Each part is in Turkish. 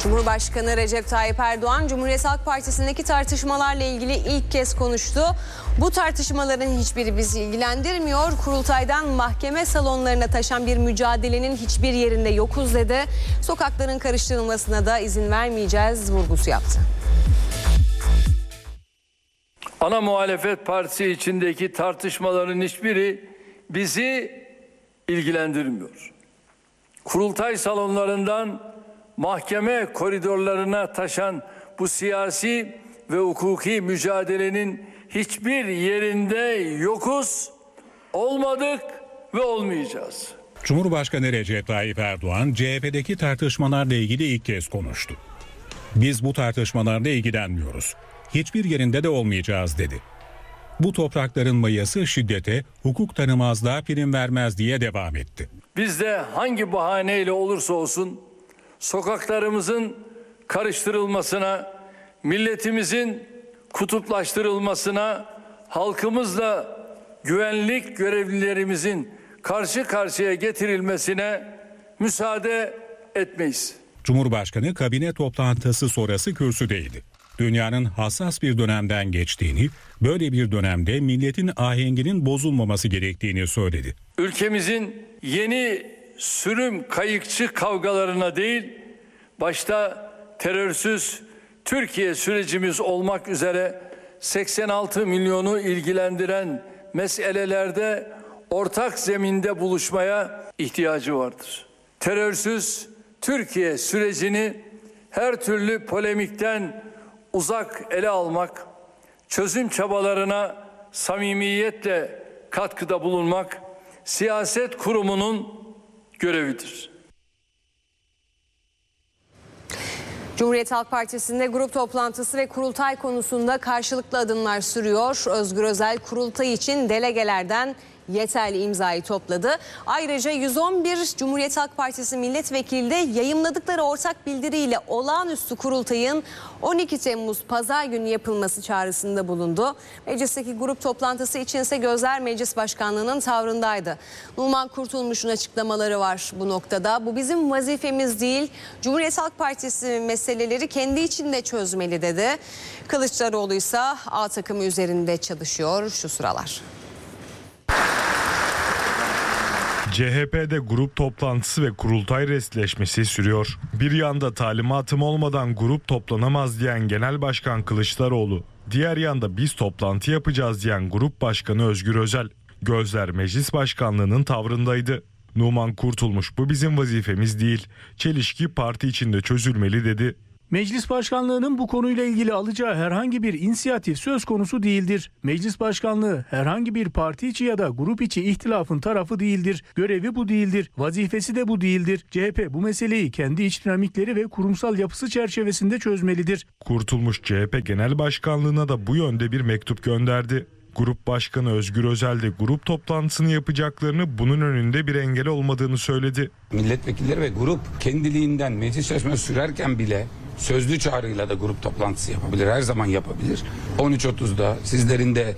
Cumhurbaşkanı Recep Tayyip Erdoğan, Cumhuriyet Halk Partisi'ndeki tartışmalarla ilgili ilk kez konuştu. Bu tartışmaların hiçbiri bizi ilgilendirmiyor. Kurultaydan mahkeme salonlarına taşan bir mücadelenin hiçbir yerinde yokuz dedi. Sokakların karıştırılmasına da izin vermeyeceğiz vurgusu yaptı. Ana muhalefet partisi içindeki tartışmaların hiçbiri bizi ilgilendirmiyor. Kurultay salonlarından mahkeme koridorlarına taşan bu siyasi ve hukuki mücadelenin hiçbir yerinde yokuz, olmadık ve olmayacağız. Cumhurbaşkanı Recep Tayyip Erdoğan, CHP'deki tartışmalarla ilgili ilk kez konuştu. Biz bu tartışmalarla ilgilenmiyoruz. Hiçbir yerinde de olmayacağız dedi. Bu toprakların mayası şiddete, hukuk tanımazlığa prim vermez diye devam etti. Biz de hangi bahaneyle olursa olsun sokaklarımızın karıştırılmasına, milletimizin kutuplaştırılmasına, halkımızla güvenlik görevlilerimizin karşı karşıya getirilmesine müsaade etmeyiz. Cumhurbaşkanı kabine toplantısı sonrası kürsüdeydi. Dünyanın hassas bir dönemden geçtiğini, böyle bir dönemde milletin ahenginin bozulmaması gerektiğini söyledi. Ülkemizin yeni sürüm kayıkçı kavgalarına değil, başta terörsüz Türkiye sürecimiz olmak üzere 86 milyonu ilgilendiren meselelerde ortak zeminde buluşmaya ihtiyacı vardır. Terörsüz Türkiye sürecini her türlü polemikten uzak ele almak, çözüm çabalarına samimiyetle katkıda bulunmak siyaset kurumunun görevidir. Cumhuriyet Halk Partisi'nde grup toplantısı ve kurultay konusunda karşılıklı adımlar sürüyor. Özgür Özel kurultay için delegelerden yeterli imzayı topladı. Ayrıca 111 Cumhuriyet Halk Partisi milletvekili de yayımladıkları ortak bildiriyle olağanüstü kurultayın 12 Temmuz Pazar günü yapılması çağrısında bulundu. Meclisteki grup toplantısı içinse gözler Meclis Başkanlığı'nın tavrındaydı. Numan Kurtulmuş'un açıklamaları var bu noktada. Bu bizim vazifemiz değil. Cumhuriyet Halk Partisi meseleleri kendi içinde çözmeli dedi. Kılıçdaroğlu ise A takımı üzerinde çalışıyor şu sıralar. CHP'de grup toplantısı ve kurultay restleşmesi sürüyor. Bir yanda talimatım olmadan grup toplanamaz diyen Genel Başkan Kılıçdaroğlu, diğer yanda biz toplantı yapacağız diyen Grup Başkanı Özgür Özel. Gözler Meclis Başkanlığı'nın tavrındaydı. Numan Kurtulmuş bu bizim vazifemiz değil, çelişki parti içinde çözülmeli dedi. Meclis Başkanlığı'nın bu konuyla ilgili alacağı herhangi bir inisiyatif söz konusu değildir. Meclis Başkanlığı herhangi bir parti içi ya da grup içi ihtilafın tarafı değildir. Görevi bu değildir. Vazifesi de bu değildir. CHP bu meseleyi kendi iç dinamikleri ve kurumsal yapısı çerçevesinde çözmelidir. Kurtulmuş CHP Genel Başkanlığı'na da bu yönde bir mektup gönderdi. Grup Başkanı Özgür Özel de grup toplantısını yapacaklarını, bunun önünde bir engel olmadığını söyledi. Milletvekilleri ve grup kendiliğinden meclis çalışması sürerken bile sözlü çağrıyla da grup toplantısı yapabilir. Her zaman yapabilir. 13.30'da sizlerin de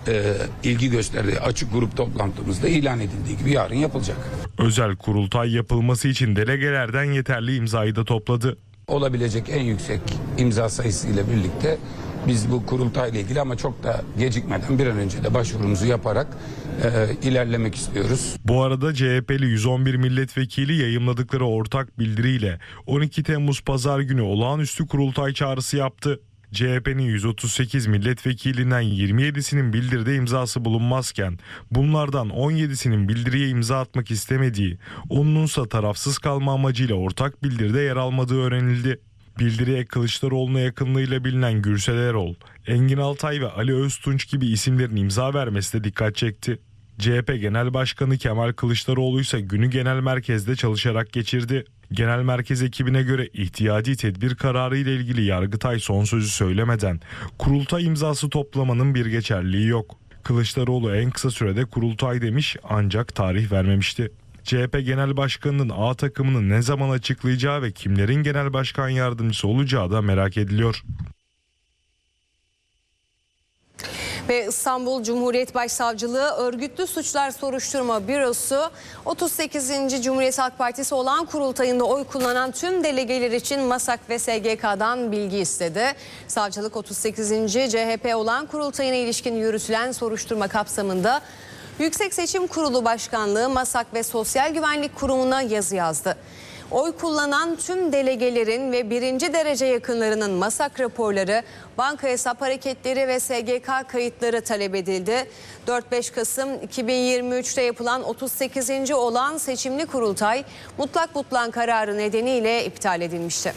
ilgi gösterdiği açık grup toplantımızda ilan edildiği gibi yarın yapılacak. Özel kurultay yapılması için delegelerden yeterli imzayı da topladı. Olabilecek en yüksek imza sayısıyla birlikte biz bu kurultayla ilgili ama çok da gecikmeden bir an önce de başvurumuzu yaparak ilerlemek istiyoruz. Bu arada CHP'li 111 milletvekili yayımladıkları ortak bildiriyle 12 Temmuz Pazar günü olağanüstü kurultay çağrısı yaptı. CHP'nin 138 milletvekilinden 27'sinin bildiride imzası bulunmazken bunlardan 17'sinin bildiriye imza atmak istemediği, onunsa tarafsız kalma amacıyla ortak bildiride yer almadığı öğrenildi. Bildiriye Kılıçdaroğlu'na yakınlığıyla bilinen Gürsel Erol, Engin Altay ve Ali Öztunç gibi isimlerin imza vermesi de dikkat çekti. CHP Genel Başkanı Kemal Kılıçdaroğlu ise günü genel merkezde çalışarak geçirdi. Genel merkez ekibine göre ihtiyati tedbir kararı ile ilgili Yargıtay son sözü söylemeden kurultay imzası toplamanın bir geçerliliği yok. Kılıçdaroğlu en kısa sürede kurultay demiş ancak tarih vermemişti. CHP Genel Başkanı'nın A takımını ne zaman açıklayacağı ve kimlerin genel başkan yardımcısı olacağı da merak ediliyor. Ve İstanbul Cumhuriyet Başsavcılığı Örgütlü Suçlar Soruşturma Bürosu 38. Cumhuriyet Halk Partisi olağan kurultayında oy kullanan tüm delegeler için MASAK ve SGK'dan bilgi istedi. Savcılık 38. CHP olağan kurultayına ilişkin yürütülen soruşturma kapsamında Yüksek Seçim Kurulu Başkanlığı, MASAK ve Sosyal Güvenlik Kurumu'na yazı yazdı. Oy kullanan tüm delegelerin ve birinci derece yakınlarının MASAK raporları, banka hesap hareketleri ve SGK kayıtları talep edildi. 4-5 Kasım 2023'te yapılan 38. olağan seçimli kurultay mutlak butlan kararı nedeniyle iptal edilmişti.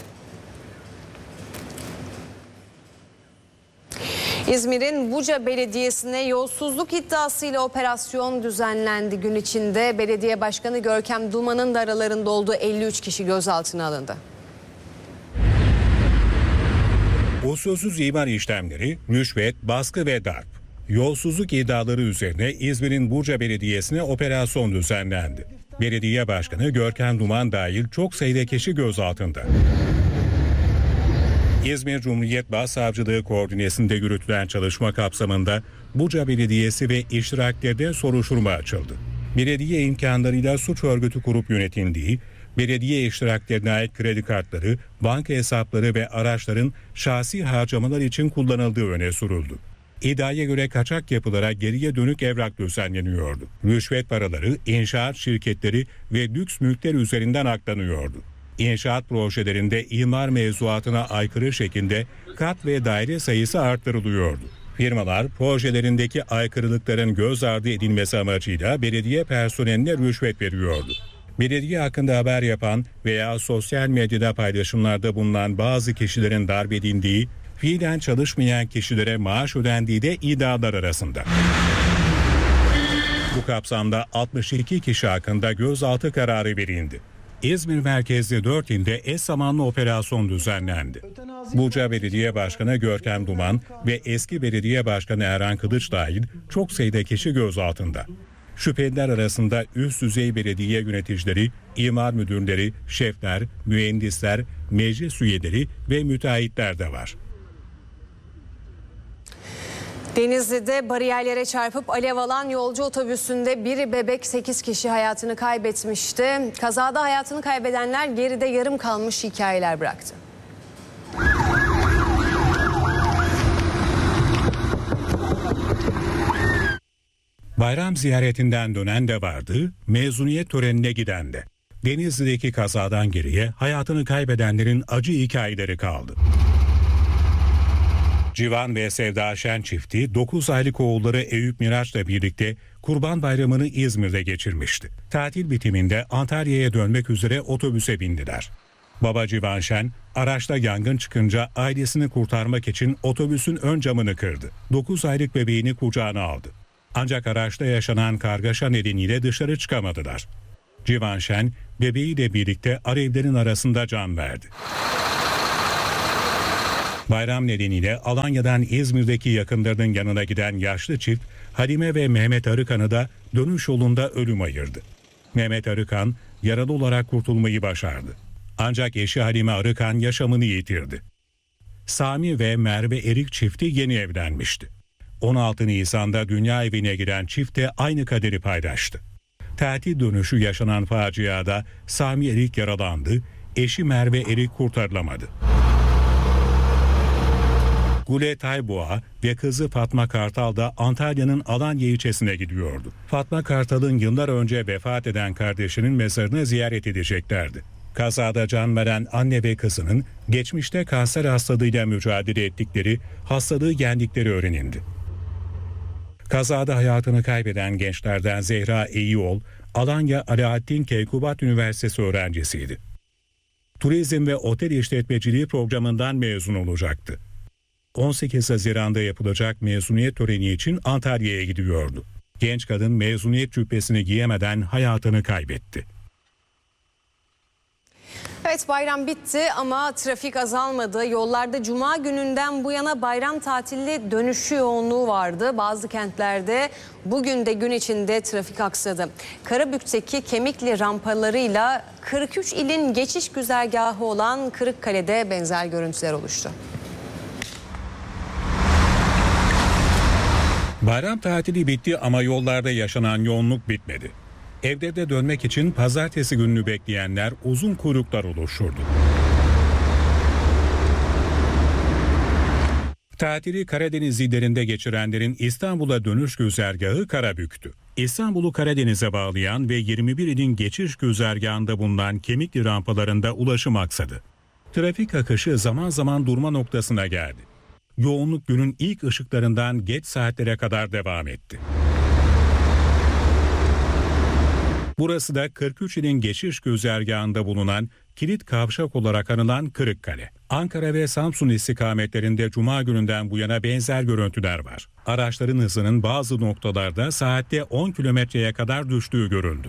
İzmir'in Buca Belediyesi'ne yolsuzluk iddiasıyla operasyon düzenlendi. Gün içinde belediye başkanı Görkem Duman'ın da aralarında olduğu 53 kişi gözaltına alındı. Usulsüz imar işlemleri, rüşvet, baskı ve darp. Yolsuzluk iddiaları üzerine İzmir'in Buca Belediyesi'ne operasyon düzenlendi. Belediye başkanı Görkem Duman dahil çok sayıda kişi gözaltında. İzmir Cumhuriyet Başsavcılığı koordinesinde yürütülen çalışma kapsamında Buca Belediyesi ve iştiraklerinde soruşturma açıldı. Belediye imkanlarıyla suç örgütü kurup yönetildiği, belediye iştiraklerine ait kredi kartları, banka hesapları ve araçların şahsi harcamalar için kullanıldığı öne sürüldü. İddiaya göre kaçak yapılara geriye dönük evrak düzenleniyordu. Rüşvet paraları, inşaat şirketleri ve lüks mülkler üzerinden aklanıyordu. İnşaat projelerinde imar mevzuatına aykırı şekilde kat ve daire sayısı arttırılıyordu. Firmalar projelerindeki aykırılıkların göz ardı edilmesi amacıyla belediye personeline rüşvet veriyordu. Belediye hakkında haber yapan veya sosyal medyada paylaşımlarda bulunan bazı kişilerin darp edildiği, fiilen çalışmayan kişilere maaş ödendiği de iddialar arasında. Bu kapsamda 62 kişi hakkında gözaltı kararı verildi. İzmir merkezli 4 ilde eş zamanlı operasyon düzenlendi. Buca Belediye Başkanı Görkem Duman ve eski Belediye Başkanı Erhan Kılıç dahil çok sayıda kişi gözaltında. Şüpheliler arasında üst düzey belediye yöneticileri, imar müdürleri, şefler, mühendisler, meclis üyeleri ve müteahhitler de var. Denizli'de bariyerlere çarpıp alev alan yolcu otobüsünde biri bebek 8 kişi hayatını kaybetmişti. Kazada hayatını kaybedenler geride yarım kalmış hikayeler bıraktı. Bayram ziyaretinden dönen de vardı, mezuniyet törenine giden de. Denizli'deki kazadan geriye hayatını kaybedenlerin acı hikayeleri kaldı. Civan ve Sevda Şen çifti 9 aylık oğulları Eyüp Miraç'la birlikte Kurban Bayramı'nı İzmir'de geçirmişti. Tatil bitiminde Antalya'ya dönmek üzere otobüse bindiler. Baba Civan Şen araçta yangın çıkınca ailesini kurtarmak için otobüsün ön camını kırdı. 9 aylık bebeğini kucağına aldı. Ancak araçta yaşanan kargaşa nedeniyle dışarı çıkamadılar. Civan Şen bebeğiyle birlikte alevlerin arasında can verdi. Bayram nedeniyle Alanya'dan İzmir'deki yakınlarının yanına giden yaşlı çift Halime ve Mehmet Arıkan'ı da dönüş yolunda ölüm ayırdı. Mehmet Arıkan yaralı olarak kurtulmayı başardı. Ancak eşi Halime Arıkan yaşamını yitirdi. Sami ve Merve Erik çifti yeni evlenmişti. 16 Nisan'da dünya evine giren çift de aynı kaderi paylaştı. Tatil dönüşü yaşanan faciada Sami Erik yaralandı, eşi Merve Erik kurtarılamadı. Gule Tayboğa ve kızı Fatma Kartal da Antalya'nın Alanya ilçesine gidiyordu. Fatma Kartal'ın yıllar önce vefat eden kardeşinin mezarını ziyaret edeceklerdi. Kazada can veren anne ve kızının geçmişte kanser hastalığıyla mücadele ettikleri, hastalığı yendikleri öğrenildi. Kazada hayatını kaybeden gençlerden Zehra Eyyol, Alanya Alaaddin Keykubat Üniversitesi öğrencisiydi. Turizm ve otel işletmeciliği programından mezun olacaktı. 18 Haziran'da yapılacak mezuniyet töreni için Antalya'ya gidiyordu. Genç kadın mezuniyet cübbesini giyemeden hayatını kaybetti. Evet, bayram bitti ama trafik azalmadı. Yollarda cuma gününden bu yana bayram tatilli dönüşü yoğunluğu vardı. Bazı kentlerde bugün de gün içinde trafik aksadı. Karabük'teki Kemikli rampalarıyla 43 ilin geçiş güzergahı olan Kırıkkale'de benzer görüntüler oluştu. Bayram tatili bitti ama yollarda yaşanan yoğunluk bitmedi. Evlerine dönmek için pazartesi gününü bekleyenler uzun kuyruklar oluşturdu. Tatili Karadeniz illerinde geçirenlerin İstanbul'a dönüş güzergahı Karabük'tü. İstanbul'u Karadeniz'e bağlayan ve 21 ilin geçiş güzergahında bulunan Kemikli rampalarında ulaşım aksadı. Trafik akışı zaman zaman durma noktasına geldi. Yoğunluk günün ilk ışıklarından geç saatlere kadar devam etti. Burası da 43 ilin geçiş güzergahında bulunan kilit kavşak olarak anılan Kırıkkale. Ankara ve Samsun istikametlerinde Cuma gününden bu yana benzer görüntüler var. Araçların hızının bazı noktalarda saatte 10 kilometreye kadar düştüğü görüldü.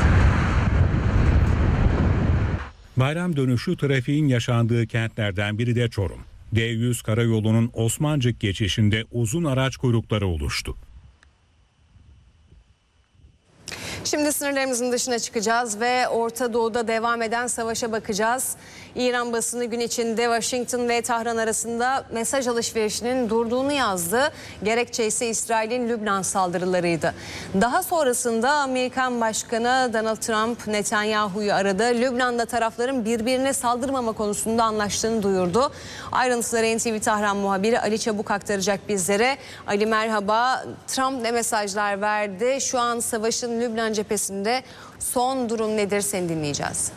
Bayram dönüşü trafiğin yaşandığı kentlerden biri de Çorum. D100 karayolunun Osmancık geçişinde uzun araç kuyrukları oluştu. Şimdi sınırlarımızın dışına çıkacağız ve Orta Doğu'da devam eden savaşa bakacağız. İran basını gün içinde Washington ve Tahran arasında mesaj alışverişinin durduğunu yazdı. Gerekçe ise İsrail'in Lübnan saldırılarıydı. Daha sonrasında Amerikan Başkanı Donald Trump Netanyahu'yu aradı. Lübnan'da tarafların birbirine saldırmama konusunda anlaştığını duyurdu. Ayrıntıları NTV Tahran muhabiri Ali Çabuk aktaracak bizlere. Ali merhaba. Trump ne mesajlar verdi? Şu an savaşın Lübnan cephesinde son durum nedir, seni dinleyeceğiz.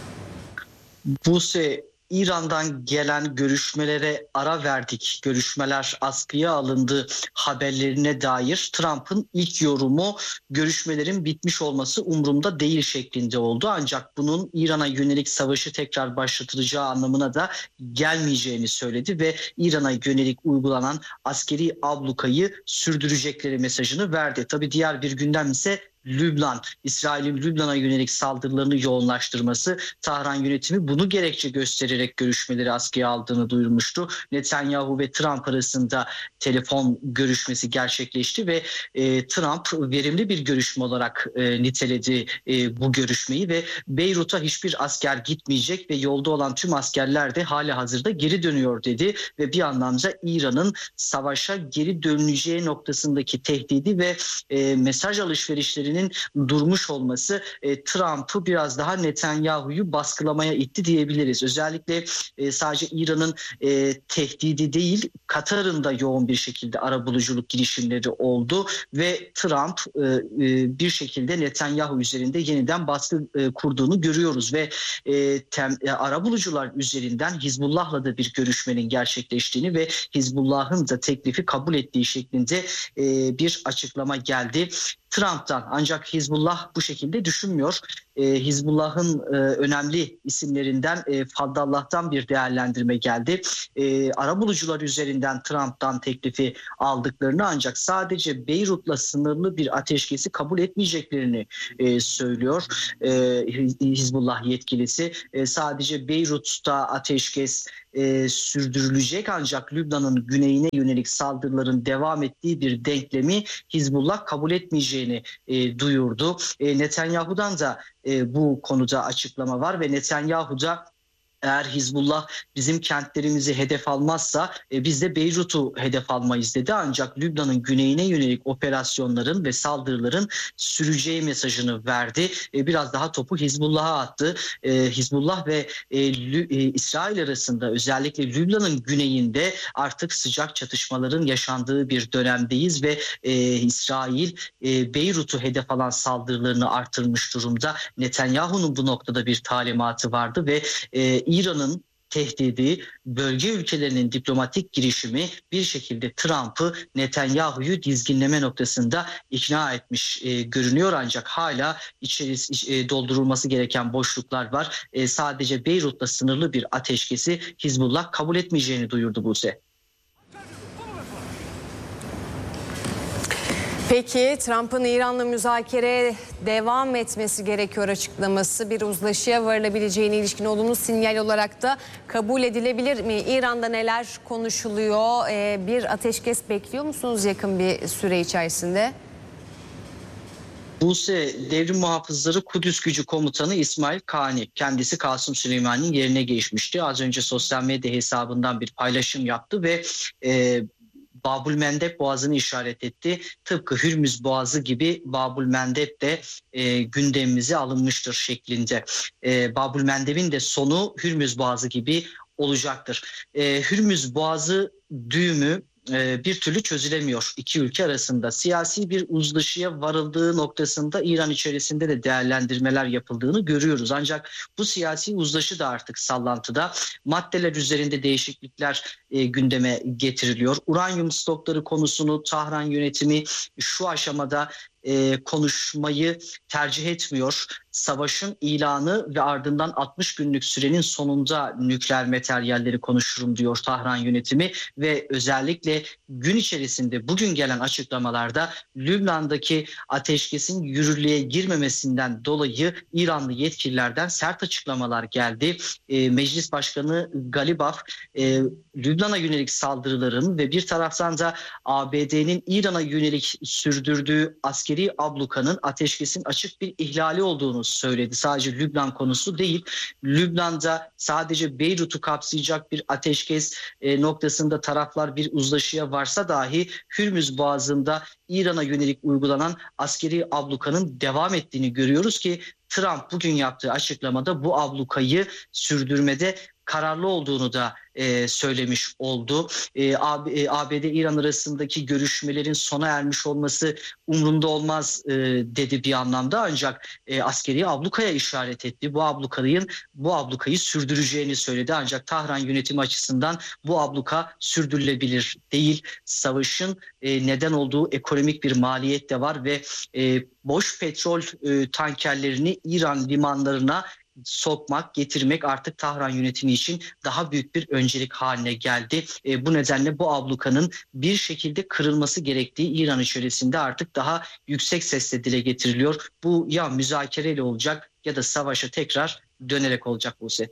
Buse, İran'dan gelen görüşmelere ara verdik, görüşmeler askıya alındı haberlerine dair Trump'ın ilk yorumu görüşmelerin bitmiş olması umurumda değil şeklinde oldu. Ancak bunun İran'a yönelik savaşı tekrar başlatılacağı anlamına da gelmeyeceğini söyledi ve İran'a yönelik uygulanan askeri ablukayı sürdürecekleri mesajını verdi. Tabii diğer bir gündem ise Lübnan, İsrail'in Lübnan'a yönelik saldırılarını yoğunlaştırması. Tahran yönetimi bunu gerekçe göstererek görüşmeleri askıya aldığını duyurmuştu. Netanyahu ve Trump arasında telefon görüşmesi gerçekleşti ve Trump verimli bir görüşme olarak niteledi bu görüşmeyi ve Beyrut'a hiçbir asker gitmeyecek ve yolda olan tüm askerler de hali hazırda geri dönüyor dedi ve bir anlamda İran'ın savaşa geri döneceği noktasındaki tehdidi ve mesaj alışverişleri durmuş olması Trump'ı biraz daha Netanyahu'yu baskılamaya itti diyebiliriz. Özellikle sadece İran'ın tehdidi değil, Katar'ın da yoğun bir şekilde arabuluculuk girişimleri oldu ve Trump bir şekilde Netanyahu üzerinde yeniden baskı kurduğunu görüyoruz ve arabulucular üzerinden Hizbullah'la da bir görüşmenin gerçekleştiğini ve Hizbullah'ın da teklifi kabul ettiği şeklinde bir açıklama geldi Trump'tan. Ancak Hizbullah bu şekilde düşünmüyor. Hizbullah'ın önemli isimlerinden Faddallah'tan bir değerlendirme geldi. Arabulucular üzerinden Trump'tan teklifi aldıklarını ancak sadece Beyrut'la sınırlı bir ateşkesi kabul etmeyeceklerini söylüyor Hizbullah yetkilisi. Sadece Beyrut'ta ateşkes sürdürülecek ancak Lübnan'ın güneyine yönelik saldırıların devam ettiği bir denklemi Hizbullah kabul etmeyeceğini duyurdu. Netanyahu'dan da bu konuda açıklama var ve Netanyahu da eğer Hizbullah bizim kentlerimizi hedef almazsa biz de Beyrut'u hedef almayız dedi. Ancak Lübnan'ın güneyine yönelik operasyonların ve saldırıların süreceği mesajını verdi. Biraz daha topu Hizbullah'a attı. Hizbullah ve İsrail arasında özellikle Lübnan'ın güneyinde artık sıcak çatışmaların yaşandığı bir dönemdeyiz ve İsrail Beyrut'u hedef alan saldırılarını artırmış durumda. Netanyahu'nun bu noktada bir talimatı vardı ve İran'ın tehdidi, bölge ülkelerinin diplomatik girişimi bir şekilde Trump'ı Netanyahu'yu dizginleme noktasında ikna etmiş görünüyor. Ancak hala doldurulması gereken boşluklar var. Sadece Beyrut'la sınırlı bir ateşkesi Hizbullah kabul etmeyeceğini duyurdu Buse. Peki Trump'ın İran'la müzakere devam etmesi gerekiyor açıklaması bir uzlaşıya varılabileceğine ilişkin olumlu sinyal olarak da kabul edilebilir mi? İran'da neler konuşuluyor? Bir ateşkes bekliyor musunuz yakın bir süre içerisinde? Buse, Devrim Muhafızları Kudüs Gücü Komutanı İsmail Kani, kendisi Kasım Süleyman'ın yerine geçmişti. Az önce sosyal medya hesabından bir paylaşım yaptı ve Babülmendeb Boğazı'nı işaret etti. Tıpkı Hürmüz Boğazı gibi Babülmendeb de gündemimize alınmıştır şeklinde. Babülmendeb'in de sonu Hürmüz Boğazı gibi olacaktır. Hürmüz Boğazı düğümü bir türlü çözülemiyor iki ülke arasında. Siyasi bir uzlaşıya varıldığı noktasında İran içerisinde de değerlendirmeler yapıldığını görüyoruz. Ancak bu siyasi uzlaşı da artık sallantıda. Maddeler üzerinde değişiklikler gündeme getiriliyor. Uranyum stokları konusunu Tahran yönetimi şu aşamada konuşmayı tercih etmiyor. Savaşın ilanı ve ardından 60 günlük sürenin sonunda nükleer materyalleri konuşurum diyor Tahran yönetimi ve özellikle gün içerisinde bugün gelen açıklamalarda Lübnan'daki ateşkesin yürürlüğe girmemesinden dolayı İranlı yetkililerden sert açıklamalar geldi. Meclis Başkanı Galibaf Lübnan'a yönelik saldırıların ve bir taraftan da ABD'nin İran'a yönelik sürdürdüğü askeri ablukanın ateşkesin açık bir ihlali olduğunu söyledi. Sadece Lübnan konusu değil. Lübnan'da sadece Beyrut'u kapsayacak bir ateşkes noktasında taraflar bir uzlaşıya varsa dahi Hürmüz Boğazı'nda İran'a yönelik uygulanan askeri ablukanın devam ettiğini görüyoruz ki Trump bugün yaptığı açıklamada bu ablukayı sürdürmede kararlı olduğunu da söylemiş oldu. ABD-İran arasındaki görüşmelerin sona ermiş olması umrunda olmaz dedi bir anlamda, ancak askeri ablukaya işaret etti. Bu ablukayı sürdüreceğini söyledi. Ancak Tahran yönetimi açısından bu abluka sürdürülebilir değil. Savaşın neden olduğu ekonomik bir maliyet de var ve boş petrol tankerlerini İran limanlarına sokmak, getirmek artık Tahran yönetimi için daha büyük bir öncelik haline geldi. Bu nedenle bu ablukanın bir şekilde kırılması gerektiği İran içerisinde artık daha yüksek sesle dile getiriliyor. Bu ya müzakereyle olacak ya da savaşa tekrar dönerek olacak Buse.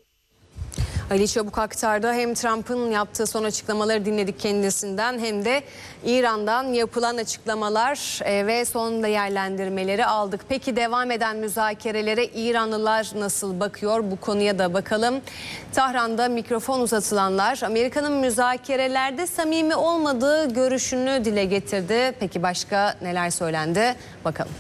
Ali Çabuk aktardı. Hem Trump'ın yaptığı son açıklamaları dinledik kendisinden hem de İran'dan yapılan açıklamalar ve son değerlendirmeleri aldık. Peki devam eden müzakerelere İranlılar nasıl bakıyor? Bu konuya da bakalım. Tahran'da mikrofon uzatılanlar Amerika'nın müzakerelerde samimi olmadığı görüşünü dile getirdi. Peki başka neler söylendi? Bakalım.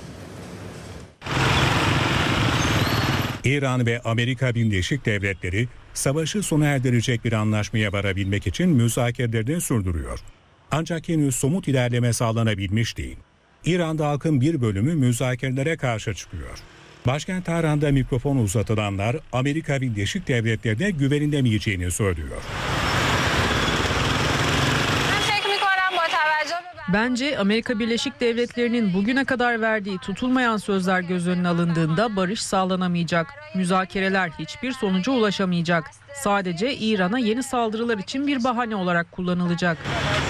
İran ve Amerika Birleşik Devletleri savaşı sona erdirecek bir anlaşmaya varabilmek için müzakerelerini sürdürüyor. Ancak henüz somut ilerleme sağlanabilmiş değil. İran'da halkın bir bölümü müzakerelere karşı çıkıyor. Başkent Tahran'da mikrofon uzatılanlar Amerika Birleşik Devletleri'ne güvenilemeyeceğini söylüyor. Bence Amerika Birleşik Devletleri'nin bugüne kadar verdiği tutulmayan sözler göz önüne alındığında barış sağlanamayacak. Müzakereler hiçbir sonuca ulaşamayacak. Sadece İran'a yeni saldırılar için bir bahane olarak kullanılacak.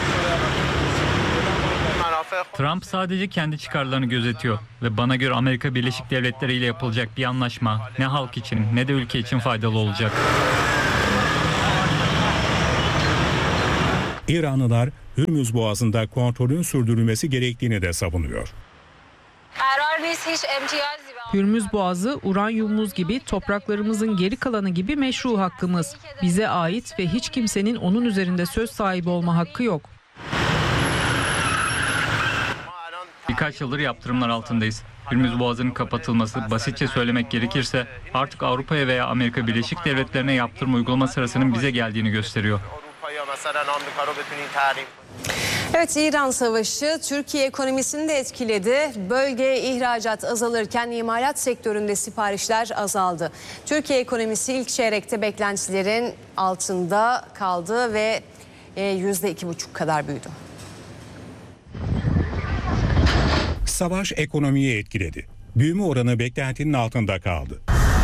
Trump sadece kendi çıkarlarını gözetiyor ve bana göre Amerika Birleşik Devletleri ile yapılacak bir anlaşma ne halk için ne de ülke için faydalı olacak. İranlılar Hürmüz Boğazı'nda kontrolün sürdürülmesi gerektiğini de savunuyor. Hürmüz Boğazı, uranyumumuz gibi topraklarımızın geri kalanı gibi meşru hakkımız. Bize ait ve hiç kimsenin onun üzerinde söz sahibi olma hakkı yok. Birkaç yıldır yaptırımlar altındayız. Hürmüz Boğazı'nın kapatılması, basitçe söylemek gerekirse artık Avrupa'ya veya Amerika Birleşik Devletleri'ne yaptırım uygulama sırasının bize geldiğini gösteriyor. Evet, İran Savaşı Türkiye ekonomisini de etkiledi. Bölgeye ihracat azalırken imalat sektöründe siparişler azaldı. Türkiye ekonomisi ilk çeyrekte beklentilerin altında kaldı ve %2,5 kadar büyüdü. Savaş ekonomiyi etkiledi. Büyüme oranı beklentinin altında kaldı.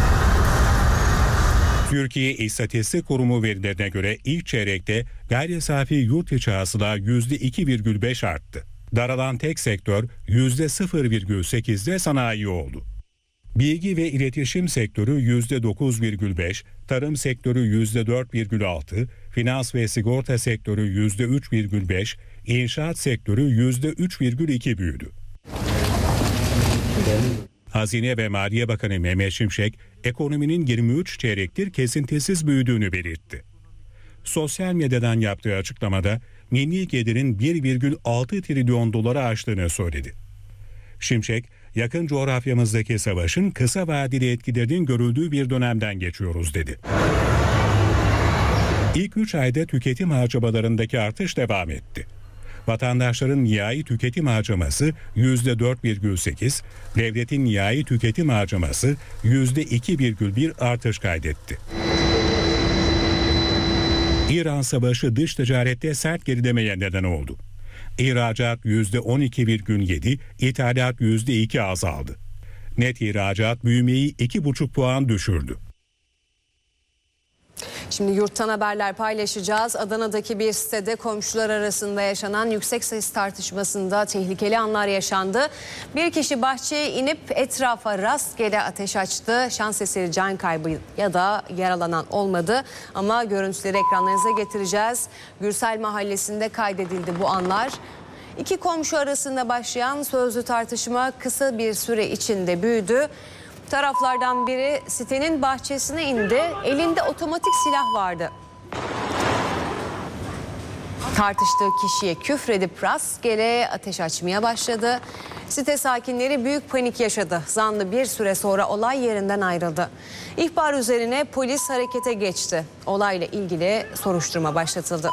Türkiye İstatistik Kurumu verilerine göre ilk çeyrekte gayri safi yurt içi hasıla %2,5 arttı. Daralan tek sektör %0,8'de sanayi oldu. Bilgi ve iletişim sektörü %9,5, tarım sektörü %4,6, finans ve sigorta sektörü %3,5, inşaat sektörü %3,2 büyüdü. Hazine ve Maliye Bakanı Mehmet Şimşek, ekonominin 23 çeyrektir kesintisiz büyüdüğünü belirtti. Sosyal medyadan yaptığı açıklamada milli gelirin 1,6 trilyon doları aştığını söyledi. Şimşek, yakın coğrafyamızdaki savaşın kısa vadeli etkilerinin görüldüğü bir dönemden geçiyoruz dedi. İlk 3 ayda tüketim harcamalarındaki artış devam etti. Vatandaşların nihai tüketim harcaması %4,8, devletin nihai tüketim harcaması %2,1 artış kaydetti. İran savaşı dış ticarette sert gerilemeye neden oldu. İhracat %12,7, ithalat %2 azaldı. Net ihracat büyümeyi 2,5 puan düşürdü. Şimdi yurttan haberler paylaşacağız. Adana'daki bir sitede komşular arasında yaşanan yüksek ses tartışmasında tehlikeli anlar yaşandı. Bir kişi bahçeye inip etrafa rastgele ateş açtı. Şans eseri can kaybı ya da yaralanan olmadı. Ama görüntüleri ekranlarınıza getireceğiz. Gürsel Mahallesi'nde kaydedildi bu anlar. İki komşu arasında başlayan sözlü tartışma kısa bir süre içinde büyüdü. Taraflardan biri sitenin bahçesine indi. Elinde otomatik silah vardı. Tartıştığı kişiye küfredip rastgele ateş açmaya başladı. Site sakinleri büyük panik yaşadı. Zanlı bir süre sonra olay yerinden ayrıldı. İhbar üzerine polis harekete geçti. Olayla ilgili soruşturma başlatıldı.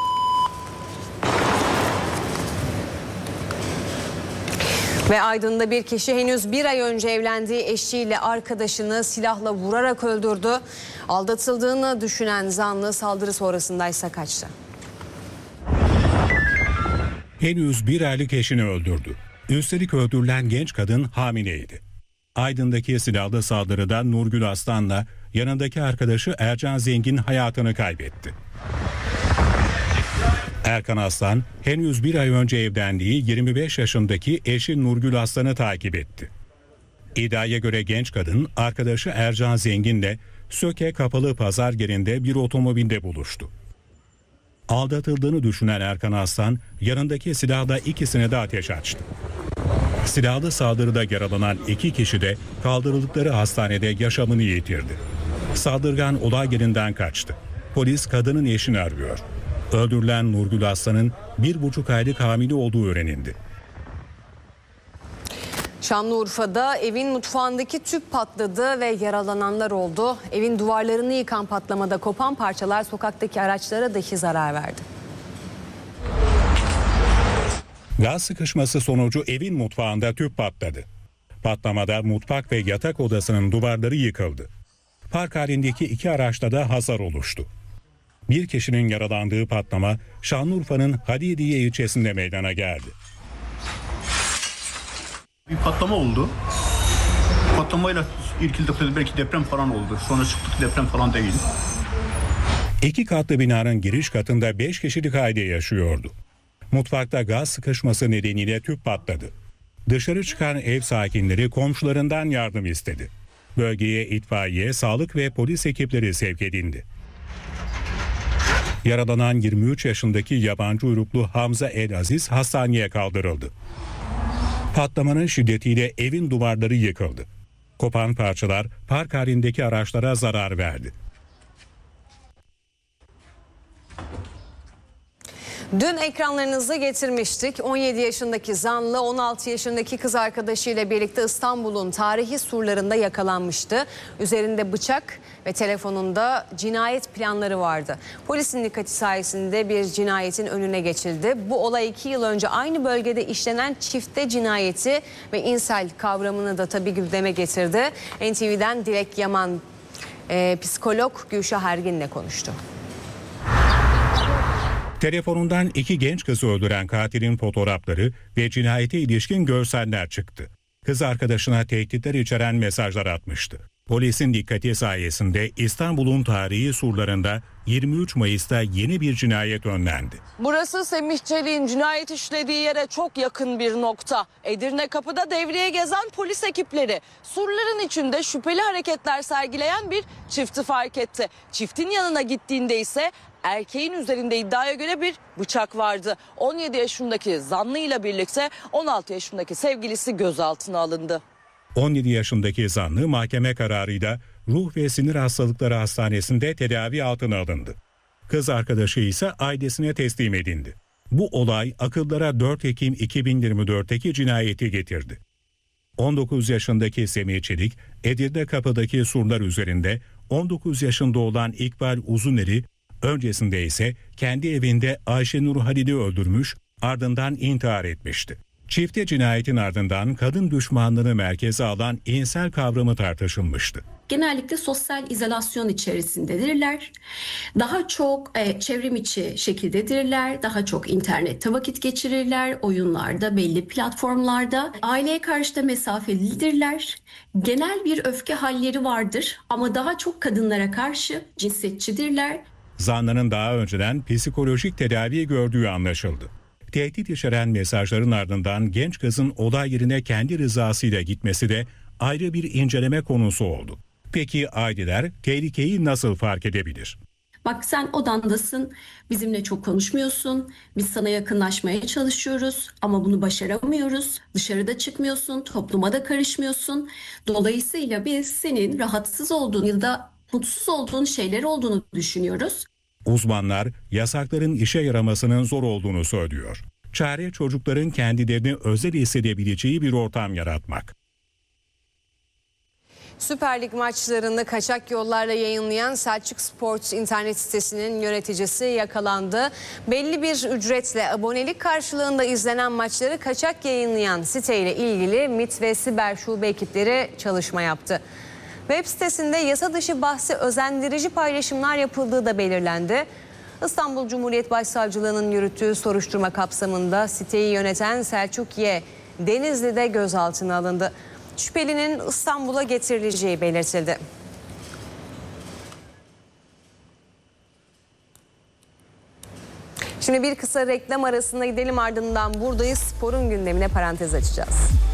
Ve Aydın'da bir kişi henüz bir ay önce evlendiği eşiyle arkadaşını silahla vurarak öldürdü. Aldatıldığını düşünen zanlı saldırı sonrasındaysa kaçtı. Henüz bir aylık eşini öldürdü. Üstelik öldürülen genç kadın hamileydi. Aydın'daki silahlı saldırıda Nurgül Aslan'la yanındaki arkadaşı Ercan Zengin hayatını kaybetti. Erkan Aslan henüz bir ay önce evlendiği 25 yaşındaki eşi Nurgül Aslan'ı takip etti. İddiaya göre genç kadın arkadaşı Ercan Zengin'le Söke Kapalı Pazar yerinde bir otomobilde buluştu. Aldatıldığını düşünen Erkan Aslan yanındaki silahla ikisine de ateş açtı. Silahlı saldırıda yaralanan iki kişi de kaldırıldıkları hastanede yaşamını yitirdi. Saldırgan olay yerinden kaçtı. Polis kadının eşini arıyor. Öldürülen Nurgül Aslan'ın 1,5 aylık hamile olduğu öğrenildi. Şanlıurfa'da evin mutfağındaki tüp patladı ve yaralananlar oldu. Evin duvarlarını yıkan patlamada kopan parçalar sokaktaki araçlara dahi zarar verdi. Gaz sıkışması sonucu evin mutfağında tüp patladı. Patlamada mutfak ve yatak odasının duvarları yıkıldı. Park halindeki iki araçta da hasar oluştu. Bir kişinin yaralandığı patlama Şanlıurfa'nın Hadidiye ilçesinde meydana geldi. Bir patlama oldu. Patlamayla irkildik, belki deprem falan oldu. Sonra çıktık, deprem falan değil. 2 katlı binanın giriş katında 5 kişilik aile yaşıyordu. Mutfakta gaz sıkışması nedeniyle tüp patladı. Dışarı çıkan ev sakinleri komşularından yardım istedi. Bölgeye itfaiye, sağlık ve polis ekipleri sevk edildi. Yaralanan 23 yaşındaki yabancı uyruklu Hamza El Aziz hastaneye kaldırıldı. Patlamanın şiddetiyle evin duvarları yıkıldı. Kopan parçalar park halindeki araçlara zarar verdi. Dün ekranlarınıza getirmiştik. 17 yaşındaki zanlı 16 yaşındaki kız arkadaşıyla birlikte İstanbul'un tarihi surlarında yakalanmıştı. Üzerinde bıçak ve telefonunda cinayet planları vardı. Polisin dikkati sayesinde bir cinayetin önüne geçildi. Bu olay 2 yıl önce aynı bölgede işlenen çifte cinayeti ve insel kavramını da tabii gündeme getirdi. NTV'den Dilek Yaman, psikolog Gülşah Ergin'le konuştu. Telefonundan 2 genç kızı öldüren katilin fotoğrafları ve cinayete ilişkin görseller çıktı. Kız arkadaşına tehditler içeren mesajlar atmıştı. Polisin dikkati sayesinde İstanbul'un tarihi surlarında 23 Mayıs'ta yeni bir cinayet önlendi. Burası Semih Çelik'in cinayet işlediği yere çok yakın bir nokta. Edirne Kapı'da devreye gezen polis ekipleri surların içinde şüpheli hareketler sergileyen bir çifti fark etti. Çiftin yanına gittiğinde ise erkeğin üzerinde iddiaya göre bir bıçak vardı. 17 yaşındaki zanlıyla birlikte 16 yaşındaki sevgilisi gözaltına alındı. 17 yaşındaki zanlı mahkeme kararıyla Ruh ve Sinir Hastalıkları Hastanesi'nde tedavi altına alındı. Kız arkadaşı ise ailesine teslim edildi. Bu olay akıllara 4 Ekim 2024'teki cinayeti getirdi. 19 yaşındaki Semih Çelik, Edirnekapı'daki surlar üzerinde 19 yaşında olan İkbal Uzuner'i, öncesinde ise kendi evinde Ayşenur Halil'i öldürmüş, ardından intihar etmişti. Çifte cinayetin ardından kadın düşmanlığını merkeze alan insel kavramı tartışılmıştı. Genellikle sosyal izolasyon içerisindedirler. Daha çok çevrim içi şekildedirler. Daha çok internette vakit geçirirler. Oyunlarda, belli platformlarda. Aileye karşı da mesafelidirler. Genel bir öfke halleri vardır ama daha çok kadınlara karşı cinsiyetçidirler. Zanlı'nın daha önceden psikolojik tedavi gördüğü anlaşıldı. Tehdit içeren mesajların ardından genç kızın olay yerine kendi rızasıyla gitmesi de ayrı bir inceleme konusu oldu. Peki aileler tehlikeyi nasıl fark edebilir? Bak sen odandasın, bizimle çok konuşmuyorsun, biz sana yakınlaşmaya çalışıyoruz ama bunu başaramıyoruz. Dışarıda çıkmıyorsun, topluma da karışmıyorsun. Dolayısıyla biz senin rahatsız olduğun ya da mutsuz olduğun şeyler olduğunu düşünüyoruz. Uzmanlar yasakların işe yaramasının zor olduğunu söylüyor. Çare çocukların kendilerini özel hissedebileceği bir ortam yaratmak. Süper Lig maçlarını kaçak yollarla yayınlayan Selçuk Sports internet sitesinin yöneticisi yakalandı. Belli bir ücretle abonelik karşılığında izlenen maçları kaçak yayınlayan siteyle ilgili MİT ve Siber Şube ekipleri çalışma yaptı. Web sitesinde yasa dışı bahsi özendirici paylaşımlar yapıldığı da belirlendi. İstanbul Cumhuriyet Başsavcılığı'nın yürüttüğü soruşturma kapsamında siteyi yöneten Selçuk Y. Denizli'de gözaltına alındı. Şüphelinin İstanbul'a getirileceği belirtildi. Şimdi bir kısa reklam arasında gidelim, ardından buradayız. Sporun gündemine parantez açacağız.